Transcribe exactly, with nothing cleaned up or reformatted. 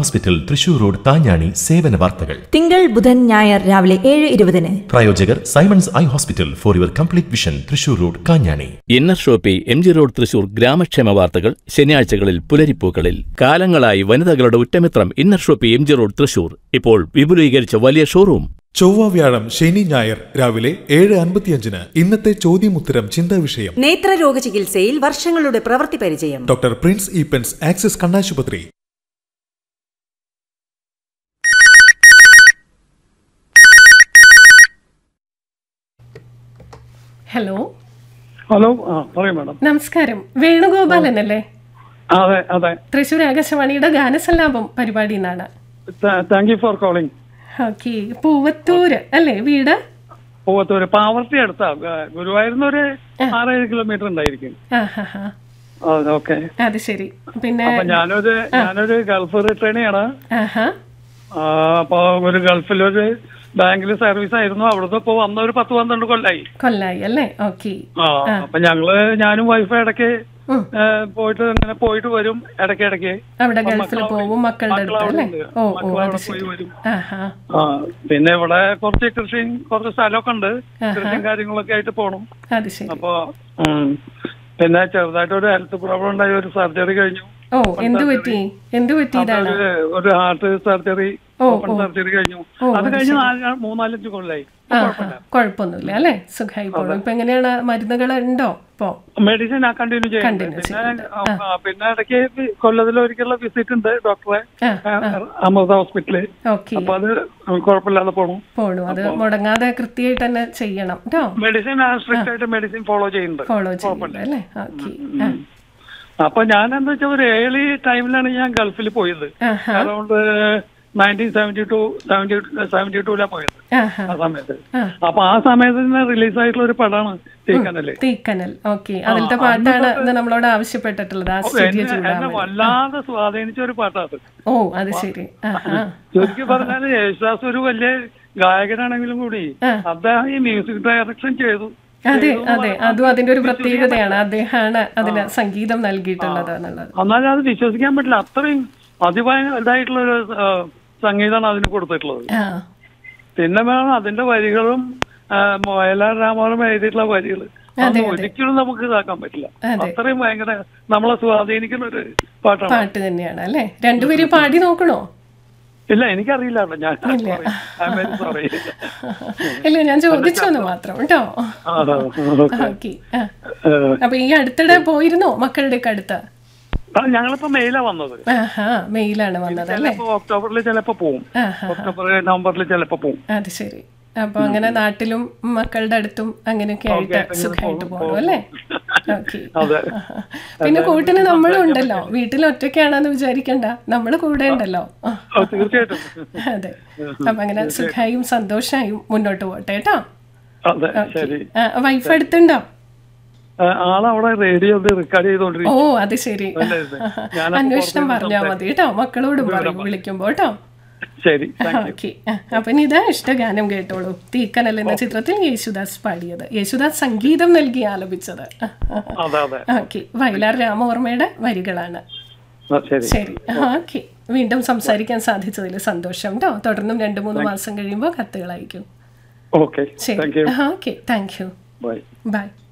Hospital, Thrissur road, താഞ്ഞാണി. സേവന വാർത്തകൾ തിങ്കൾ, ബുധൻ, ഞായർ രാവിലെ ഏഴ് ഇരുപതിന്. പ്രായോജകർ Symons eye hospital, for your complete vision, Thrissur road, Kanjani. Inner Shopee, M G road, Thrissur. ഗ്രാമക്ഷേമ വാർത്തകൾ ശനിയാഴ്ചകളിൽ പുലരിപ്പൂക്കളിൽ. കാലങ്ങളായി വനിതകളുടെ ഉറ്റമിത്രം inner Shopee, M G road, Thrissur. ഇപ്പോൾ വിപുലീകരിച്ച വലിയ ഷോറൂം. ചൊവ്വ, വ്യാഴം, ശനി, ഞായർ രാവിലെ ഏഴ് അൻപത്തിയഞ്ചിന് ഇന്നത്തെ ചോദ്യമുത്തരം ചിന്താ വിഷയം. നേത്രരോഗ ചികിത്സയിൽ വർഷങ്ങളുടെ പ്രവൃത്തി പരിചയം. ഡോക്ടർ പ്രിൻസ് ഈപ്പൻസ്, ആക്സിസ് കണ്ണാശുപത്രി. ഹലോ ഹലോ ആ പറയൂ മാഡം. നമസ്കാരം, വേണുഗോപാലൻ അല്ലേ? അതെ അതെ. തൃശ്ശൂർ ആകാശവാണിയുടെ ഗാനസല്ലാപം പരിപാടി എന്നാണ്. Thank you for calling. Okay, Poovathur അല്ലേ വീട്? പൂവത്തൂര് പാവർട്ടി അടുത്താ. ഗുരുവായൂരിന്ന് ഒരു ആറേഴ് കിലോമീറ്റർ ഉണ്ടായിരിക്കും. ഓക്കെ, അത് ശരി. പിന്നെ ഞാനൊരു ഞാനൊരു ഗൾഫ് റിട്ടേണിയാണ്. അപ്പൊ ഒരു ഗൾഫിലൊരു ബാങ്കിൽ സർവീസ് ആയിരുന്നു. അവിടുന്ന് ഇപ്പൊ വന്ന ഒരു പത്ത് പന്ത്രണ്ട് കൊല്ലായി കൊല്ലായി അല്ലേ? ഓക്കെ. ആ അപ്പൊ ഞങ്ങള് ഞാനും വൈഫ് ഇടയ്ക്ക് പോയിട്ട് ഇങ്ങനെ പോയിട്ട് വരും ഇടയ്ക്ക് ഇടയ്ക്ക്. അവിടെ ഗൾഫിൽ പോവും മക്കളുടെ പോയി വരും. പിന്നെ ഇവിടെ കുറച്ച് കൃഷിയും കുറച്ച് സ്ഥലമൊക്കെ ഉണ്ട്. കൃഷിയും കാര്യങ്ങളൊക്കെ ആയിട്ട് പോണം. അപ്പൊ പിന്നെ ചെറുതായിട്ട് ഒരു ഹെൽത്ത് പ്രോബ്ലം ഉണ്ടായി. ഒരു സർജറി കഴിഞ്ഞു. ഓ, എന്ത് പറ്റി? എന്ത് പറ്റി? ഒരു ഹാർട്ട് സർജറി, ഓപ്പൺ സർജറി കഴിഞ്ഞു. അത് കഴിഞ്ഞ് മൂന്നാലഞ്ച് കൊല്ലായി. കുഴപ്പമൊന്നുമില്ല അല്ലെ? സുഖമായി പോണു. ഇപ്പൊ എങ്ങനെയാണ്? മരുന്നുകൾ ഉണ്ടോ ഇപ്പൊ? മെഡിസിൻ ആ കണ്ടിന്യൂ ചെയ്യും. പിന്നെ പിന്നെ ഇടയ്ക്ക് കൊല്ലത്തിലൊരിക്കലുള്ള വിസിറ്റ് ഉണ്ട് ഡോക്ടറെ, അമൃത ഹോസ്പിറ്റല്. അപ്പൊ അത് കുഴപ്പമില്ലാതെ പോണു പോണു അത് മുടങ്ങാതെ കൃത്യമായിട്ട് തന്നെ ചെയ്യണം കേട്ടോ. മെഡിസിൻ സ്ട്രിക്റ്റ് ആയിട്ട് മെഡിസിൻ ഫോളോ ചെയ്യുന്നുണ്ട്. ഫോളോ ചെയ്യുന്നുണ്ട് അല്ലേ? ഓക്കെ. അപ്പൊ ഞാൻ എന്താ വെച്ചാൽ ഒരു ഏർലി ടൈമിലാണ് ഞാൻ ഗൾഫിൽ പോയത്. Around nineteen seventy two seventy seventy ടൂലാ പോയത് ആ സമയത്ത്. അപ്പൊ ആ സമയത്ത് തന്നെ റിലീസ് ആയിട്ടുള്ള ഒരു പടമാണ് തീക്കനൽ. തീക്കനൽ ഓക്കെ. അതിലത്തെ പാട്ടാണ് നമ്മളോട് ആവശ്യപ്പെട്ടിട്ടുള്ളത്. എന്നെ വല്ലാതെ സ്വാധീനിച്ച ഒരു പാട്ടാണ്. ഓ, അത് ശരി. ചുരുക്കി പറഞ്ഞാല് യേശുദാസ് ഒരു വലിയ ഗായകനാണെങ്കിലും കൂടി അദ്ദേഹം ഈ മ്യൂസിക് ഡയറക്ഷൻ ചെയ്തു. അതെ അതെ, അതും അതിന്റെ ഒരു പ്രത്യേകതയാണ്. അദ്ദേഹമാണ് അതിന് സംഗീതം നൽകിയിട്ടുള്ളത് എന്നുള്ളത്. എന്നാലും അത് വിശ്വസിക്കാൻ പറ്റില്ല. അത്രയും അതിഭയങ്കര ഇതായിട്ടുള്ള ഒരു സംഗീതമാണ് അതിന് കൊടുത്തിട്ടുള്ളത്. പിന്നെ വേണം അതിന്റെ വരികളും വയലാർ രാമവരം എഴുതിയിട്ടുള്ള വരികൾ ഒരിക്കലും നമുക്ക് ഇതാക്കാൻ പറ്റില്ല. അത്രയും ഭയങ്കര നമ്മളെ സ്വാധീനിക്കുന്ന ഒരു പാട്ടാണ്. പാട്ട് തന്നെയാണ് അല്ലെ? രണ്ടുപേരും പാടി നോക്കണോ? ഇല്ല, എനിക്കറിയില്ല. ഞാൻ ഇല്ല, ഞാൻ ചോദിച്ചോന്ന് മാത്രം കേട്ടോ. ഓക്കെ. അപ്പൊ ഈ അടുത്തിടെ പോയിരുന്നോ മക്കളുടെ ഒക്കെ അടുത്ത്? ഞങ്ങളിപ്പോ മെയിലാ വന്നത്. മെയിലാണ് വന്നത് അല്ലേ? ഒക്ടോബറിൽ ചിലപ്പോ പോവും. ഒക്ടോബർ നവംബറിൽ ചിലപ്പോ പോവും. അത് ശരി. അപ്പൊ അങ്ങനെ നാട്ടിലും മക്കളുടെ അടുത്തും അങ്ങനെയൊക്കെ ആയിട്ട് സുഖമായിട്ട് പോകണം അല്ലേ? ഓക്കെ. പിന്നെ കൂട്ടിന് നമ്മളും ഉണ്ടല്ലോ. വീട്ടിൽ ഒറ്റയ്ക്കാണെന്ന് വിചാരിക്കണ്ട, നമ്മള് കൂടെ ഉണ്ടല്ലോ. അതെ. അപ്പൊ അങ്ങനെ സുഖമായും സന്തോഷമായും മുന്നോട്ട് പോട്ടെ കേട്ടോ. വൈഫ് അടുത്തുണ്ടോ? ആളവിടെ radio record ചെയ്തോണ്ടിരിക്കും. ഓ, അത് ശരി. അന്വേഷണം പറഞ്ഞാ മതി കേട്ടോ. മക്കളോടും പറയും വിളിക്കുമ്പോ കേട്ടോ. ഓക്കെ. അപ്പൊ ഇനി ഇതാ ഇഷ്ടഗാനം കേട്ടോളൂ. തീക്കനൽ എന്ന ചിത്രത്തിൽ യേശുദാസ് പാടിയത്, യേശുദാസ് സംഗീതം നൽകി ആലപിച്ചത്. ഓക്കെ. വയലാർ രാമവർമ്മയുടെ വരികളാണ്. ശരി. ഓക്കെ. വീണ്ടും സംസാരിക്കാൻ സാധിച്ചതിൽ സന്തോഷം കേട്ടോ. തുടർന്നും രണ്ടു മൂന്ന് മാസം കഴിയുമ്പോൾ കത്തുകൾ അയക്കും. ശരി. ഓക്കെ. Thank you. ബൈ.